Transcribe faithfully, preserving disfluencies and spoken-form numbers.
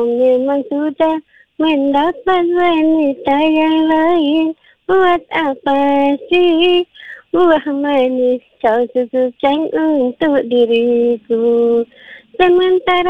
memang sudah mendapat wanita yang lain. Buat apa sih buah manis kau susahkan untuk diriku, sementara